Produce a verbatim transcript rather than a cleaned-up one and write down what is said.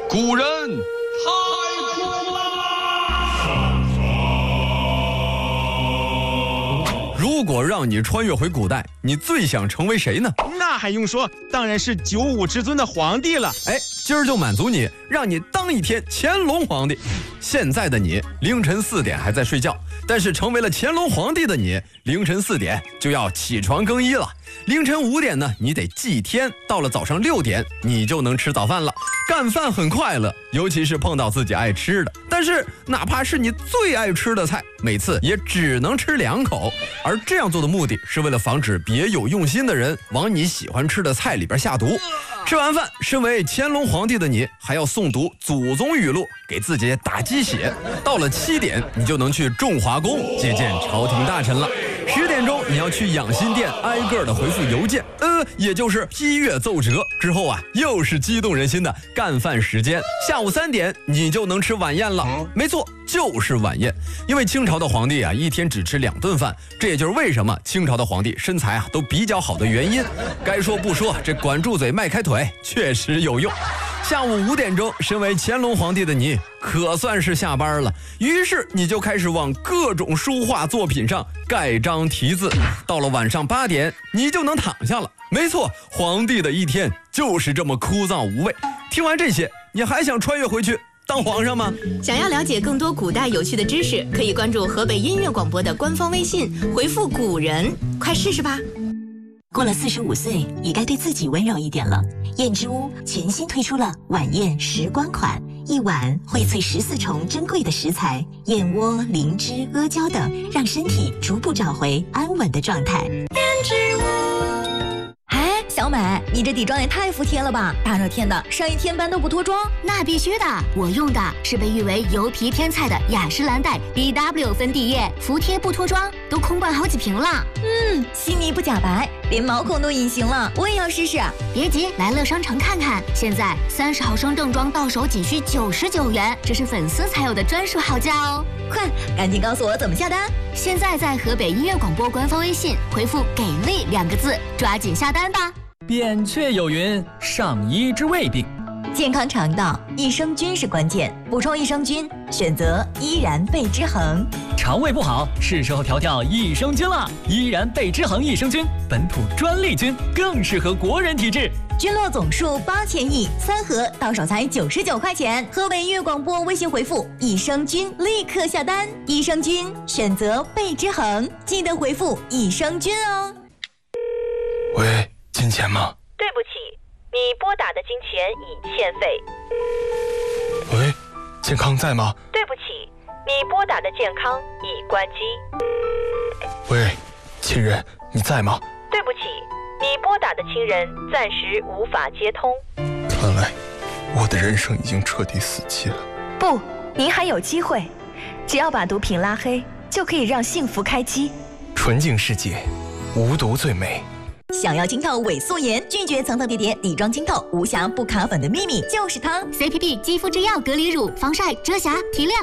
古人太酷了！ 如果让你穿越回古代，你最想成为谁呢？ 那还用说，当然是九五之尊的皇帝了。 哎，今儿就满足你，让你当一天乾隆皇帝。现在的你凌晨四点还在睡觉，但是成为了乾隆皇帝的你，凌晨四点就要起床更衣了。凌晨五点呢，你得祭天，到了早上六点，你就能吃早饭了。干饭很快乐，尤其是碰到自己爱吃的。但是哪怕是你最爱吃的菜，每次也只能吃两口。而这样做的目的是为了防止别有用心的人往你喜欢吃的菜里边下毒。吃完饭，身为乾隆皇帝的你还要诵读祖宗语录，给自己打鸡血。到了七点，你就能去中华宫接见朝廷大臣了。十点钟，你要去养心殿挨个的回复邮件，呃，也就是批阅奏折。之后啊，又是激动人心的干饭时间。下午三点，你就能吃晚宴了。没错，就是晚宴。因为清朝的皇帝啊，一天只吃两顿饭，这也就是为什么清朝的皇帝身材啊都比较好的原因。该说不说，这管住嘴迈开腿确实有用。下午五点钟，身为乾隆皇帝的你可算是下班了，于是你就开始往各种书画作品上盖章题字。到了晚上八点，你就能躺下了。没错，皇帝的一天就是这么枯燥无味。听完这些，你还想穿越回去当皇上吗？ 想要了解更多古代有趣的知识，可以关注河北音乐广播的官方微信，回复古人，快试试吧。 过了四十五岁，也该对自己温柔一点了。燕之屋全新推出了晚宴时光款，一碗荟萃十四重珍贵的食材，燕窝、灵芝、阿胶等，让身体逐步找回安稳的状态。燕之屋。 哎，小美，你这底妆也太服帖了吧！大热天的，上一天班都不脱妆？ 那必须的，我用的是被誉为油皮天菜的雅诗兰黛 B W 粉底液，服帖不脱妆，都空灌好几瓶了。 嗯，细腻不假白，连毛孔都隐形了，我也要试试。 别急，来乐商城看看，现在三十毫升正装到手仅需九十九元，这是粉丝才有的专属好价哦！ 快，赶紧告诉我怎么下单。 现在在河北音乐广播官方微信回复“给力”两个字，抓紧下单吧。 扁鹊有云：上医之未病。 健康肠道，益生菌是关键，补充益生菌，选择依然贝之恒。 肠胃不好，是时候调调益生菌了。依然贝之恒益生菌，本土专利菌，更适合国人体质。 菌落总数八千亿，三盒到手才九十九块钱。河北音乐广播微信回复益生菌，立刻下单。益生菌选择贝之恒，记得回复益生菌哦。 喂，金钱吗？ 对不起，你拨打的金钱已欠费。 喂，健康在吗？ 对不起，你拨打的健康已关机。 喂，亲人，你在吗？ 对不起，你拨打的亲人暂时无法接通。 看来我的人生已经彻底死机了。 不，您还有机会，只要把毒品拉黑，就可以让幸福开机。 纯净世界，无毒最美。 想要清透伪素颜，拒绝层层叠叠底妆清透，无瑕不卡粉的秘密就是它 C P P 肌肤之钥隔离乳，防晒、遮瑕、提亮。